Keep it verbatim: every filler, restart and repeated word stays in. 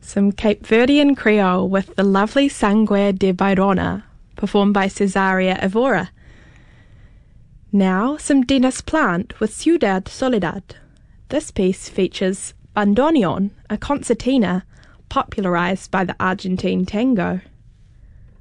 some Cape Verdean Creole with the lovely Sangue de Bairona, performed by Cesaria Evora. Now, some Dinas Plant with Ciudad Soledad. This piece features bandoneon, a concertina popularized by the Argentine tango.